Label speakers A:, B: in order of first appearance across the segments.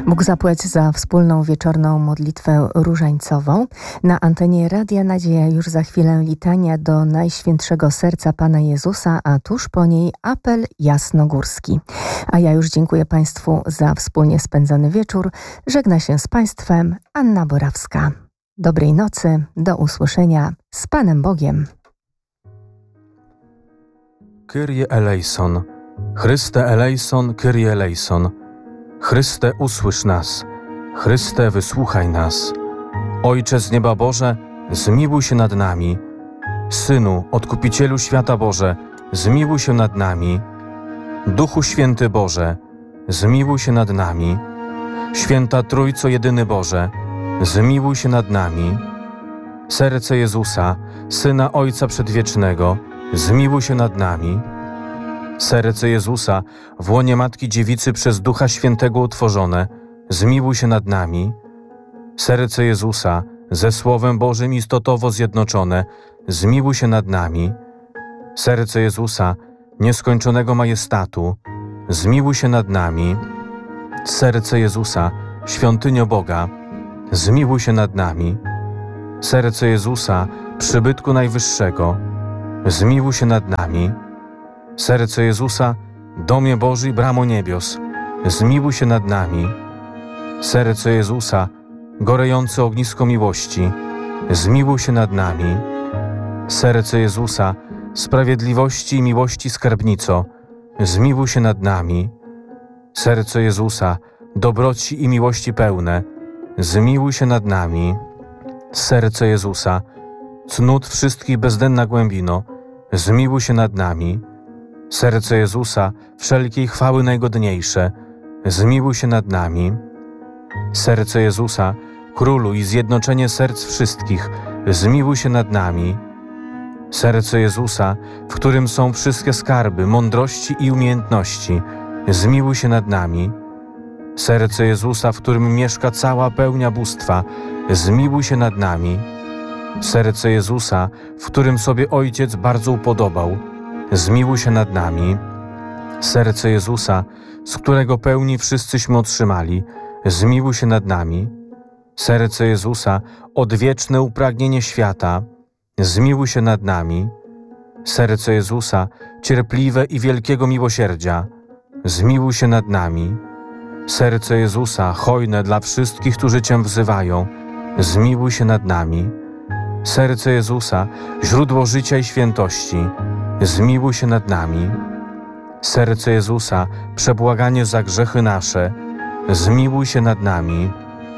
A: Bóg zapłać za wspólną wieczorną modlitwę różańcową. Na antenie Radia Nadzieja już za chwilę litania do Najświętszego Serca Pana Jezusa, a tuż po niej apel jasnogórski. A ja już dziękuję Państwu za wspólnie spędzony wieczór. Żegna się z Państwem Anna Borawska. Dobrej nocy, do usłyszenia. Z Panem Bogiem.
B: Kyrie eleison, Chryste eleison, Kyrie eleison. Chryste, usłysz nas. Chryste, wysłuchaj nas. Ojcze z nieba Boże, zmiłuj się nad nami. Synu, Odkupicielu świata Boże, zmiłuj się nad nami. Duchu Święty Boże, zmiłuj się nad nami. Święta Trójco Jedyny Boże, zmiłuj się nad nami. Serce Jezusa, Syna Ojca Przedwiecznego, zmiłuj się nad nami. Serce Jezusa, w łonie Matki Dziewicy przez Ducha Świętego utworzone, zmiłuj się nad nami. Serce Jezusa, ze Słowem Bożym istotowo zjednoczone, zmiłuj się nad nami. Serce Jezusa, nieskończonego majestatu, zmiłuj się nad nami. Serce Jezusa, świątynio Boga, zmiłuj się nad nami. Serce Jezusa, przybytku Najwyższego, zmiłuj się nad nami. Serce Jezusa, domie Boży i bramo niebios, zmiłuj się nad nami. Serce Jezusa, gorejące ognisko miłości, zmiłuj się nad nami. Serce Jezusa, sprawiedliwości i miłości skarbnico, zmiłuj się nad nami. Serce Jezusa, dobroci i miłości pełne, zmiłuj się nad nami. Serce Jezusa, cnót wszystkich bezdenna głębino, zmiłuj się nad nami. Serce Jezusa, wszelkiej chwały najgodniejsze, zmiłuj się nad nami. Serce Jezusa, Królu i zjednoczenie serc wszystkich, zmiłuj się nad nami. Serce Jezusa, w którym są wszystkie skarby, mądrości i umiejętności, zmiłuj się nad nami. Serce Jezusa, w którym mieszka cała pełnia bóstwa, zmiłuj się nad nami. Serce Jezusa, w którym sobie Ojciec bardzo upodobał, zmiłuj się nad nami. Serce Jezusa, z którego pełni wszyscyśmy otrzymali, zmiłuj się nad nami. Serce Jezusa, odwieczne upragnienie świata, zmiłuj się nad nami. Serce Jezusa, cierpliwe i wielkiego miłosierdzia, zmiłuj się nad nami. Serce Jezusa, hojne dla wszystkich, którzy Cię wzywają, zmiłuj się nad nami. Serce Jezusa, źródło życia i świętości, zmiłuj się nad nami. Serce Jezusa, przebłaganie za grzechy nasze, zmiłuj się nad nami.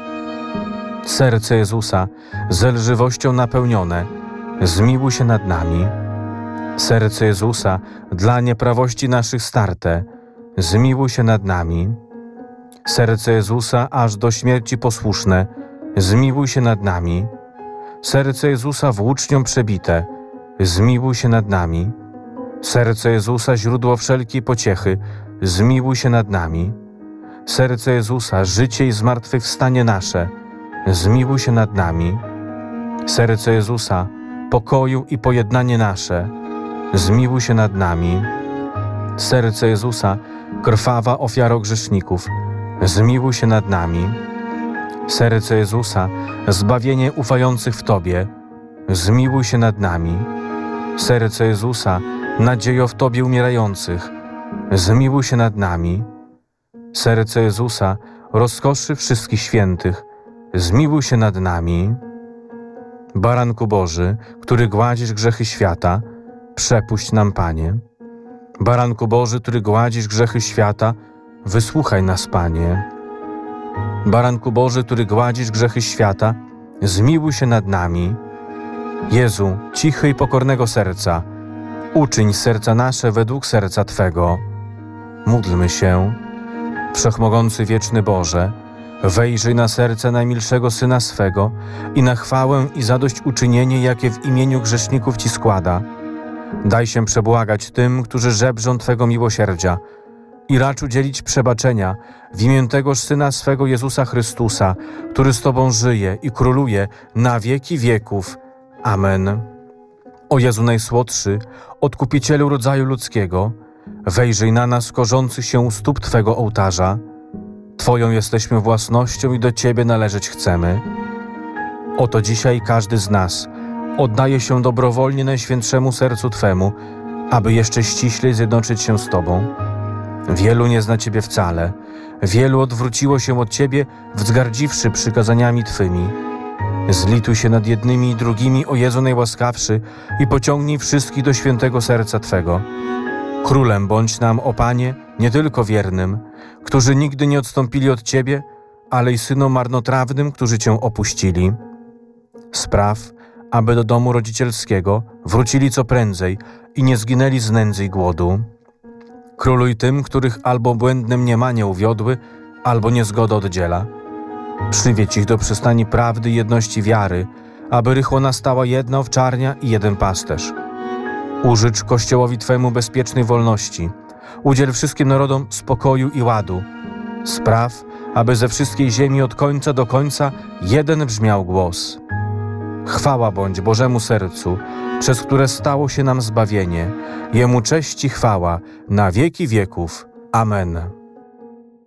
B: Serce Jezusa, zelżywością napełnione, zmiłuj się nad nami. Serce Jezusa, dla nieprawości naszych starte, zmiłuj się nad nami. Serce Jezusa, aż do śmierci posłuszne, zmiłuj się nad nami. Serce Jezusa, włócznią przebite, zmiłuj się nad nami. Serce Jezusa, źródło wszelkiej pociechy, zmiłuj się nad nami. Serce Jezusa, życie i zmartwychwstanie nasze, zmiłuj się nad nami. Serce Jezusa, pokoju i pojednanie nasze, zmiłuj się nad nami. Serce Jezusa, krwawa ofiaro grzeszników, zmiłuj się nad nami. Serce Jezusa, zbawienie ufających w Tobie, zmiłuj się nad nami. Serce Jezusa, nadziejo w Tobie umierających, zmiłuj się nad nami. Serce Jezusa, rozkoszy wszystkich świętych, zmiłuj się nad nami. Baranku Boży, który gładzisz grzechy świata, przepuść nam, Panie. Baranku Boży, który gładzisz grzechy świata, wysłuchaj nas, Panie. Baranku Boży, który gładzisz grzechy świata, zmiłuj się nad nami. Jezu, cichy i pokornego serca, uczyń serca nasze według serca Twego. Módlmy się. Wszechmogący wieczny Boże, wejrzyj na serce najmilszego Syna swego i na chwałę i zadośćuczynienie, jakie w imieniu grzeszników Ci składa. Daj się przebłagać tym, którzy żebrzą Twego miłosierdzia i racz udzielić przebaczenia w imię tegoż Syna swego Jezusa Chrystusa, który z Tobą żyje i króluje na wieki wieków. Amen. O Jezu Najsłodszy, Odkupicielu rodzaju ludzkiego, wejrzyj na nas korzących się u stóp Twego ołtarza. Twoją jesteśmy własnością i do Ciebie należeć chcemy. Oto dzisiaj każdy z nas oddaje się dobrowolnie Najświętszemu Sercu Twemu, aby jeszcze ściślej zjednoczyć się z Tobą. Wielu nie zna Ciebie wcale, wielu odwróciło się od Ciebie, wzgardziwszy przykazaniami Twymi. Zlituj się nad jednymi i drugimi, o Jezu najłaskawszy, i pociągnij wszystkich do świętego serca Twego. Królem bądź nam, o Panie, nie tylko wiernym, którzy nigdy nie odstąpili od Ciebie, ale i synom marnotrawnym, którzy Cię opuścili. Spraw, aby do domu rodzicielskiego wrócili co prędzej i nie zginęli z nędzy i głodu. Króluj tym, których albo błędne mniemania uwiodły, albo niezgoda oddziela. Przywiedź ich do przystani prawdy i jedności wiary, aby rychło nastała jedna owczarnia i jeden pasterz. Użycz Kościołowi Twemu bezpiecznej wolności. Udziel wszystkim narodom spokoju i ładu. Spraw, aby ze wszystkiej ziemi od końca do końca jeden brzmiał głos. Chwała bądź Bożemu Sercu, przez które stało się nam zbawienie. Jemu cześć i chwała na wieki wieków. Amen.